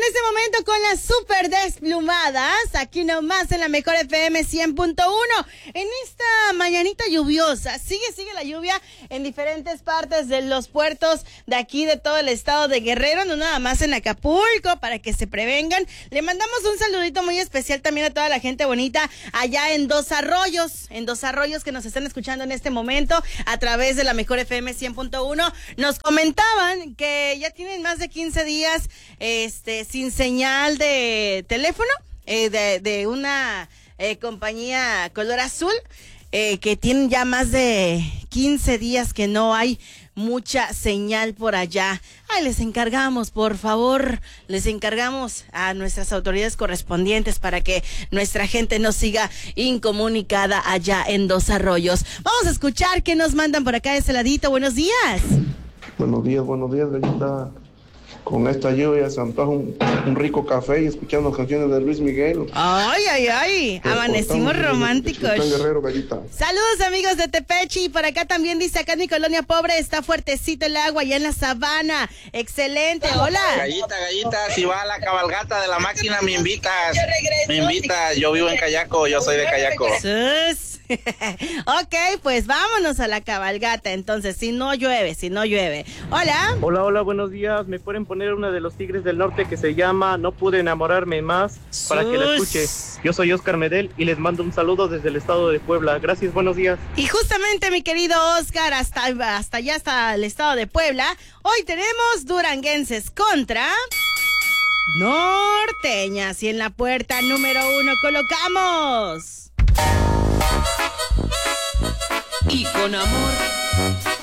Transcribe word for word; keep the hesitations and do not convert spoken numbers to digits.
este momento con las super desplumadas, aquí nomás en la mejor F M cien punto uno. En esta mañanita lluviosa, sigue, sigue la lluvia en diferentes partes de los puertos de aquí de todo el estado de Guerrero, no nada más en Acapulco, para que se prevengan. Le mandamos un saludito muy especial también a toda la gente bonita allá en Dos Arroyos, en Dos Arroyos que nos están escuchando en este momento a través de la mejor F M cien punto uno. Nos comentaban que ya tienen más de quince días este sin señal de teléfono eh, de, de una eh, compañía color azul, eh, que tienen ya más de quince días que no hay mucha señal por allá. Ay, les encargamos, por favor, les encargamos a nuestras autoridades correspondientes para que nuestra gente no siga incomunicada allá en Dos Arroyos. Vamos a escuchar qué nos mandan por acá de ese ladito. Buenos días. Buenos días, buenos días, Gallita. Con esta lluvia se antoja un, un rico café y escuchando canciones de Luis Miguel. Ay, ay, ay, amanecimos románticos. Guerrero, Gallita. Saludos, amigos de Tepechi. Por acá también dice, acá en mi colonia pobre está fuertecito el agua, allá en la sabana. Excelente, hola. Gallita, Gallita, si va a la cabalgata de la máquina me invitas. Me invitas, yo vivo en Cayaco, yo soy de Cayaco. Sus. Ok, pues vámonos a la cabalgata, entonces, si no llueve, si no llueve. Hola. Hola, hola, buenos días. ¿Me pueden poner una de los Tigres del Norte que se llama No pude enamorarme más para que la escuche? Yo soy Oscar Medel y les mando un saludo desde el estado de Puebla. Gracias, buenos días. Y justamente, mi querido Oscar, hasta, hasta allá, hasta el estado de Puebla, hoy tenemos duranguenses contra norteñas. Y en la puerta número uno colocamos... Y con amor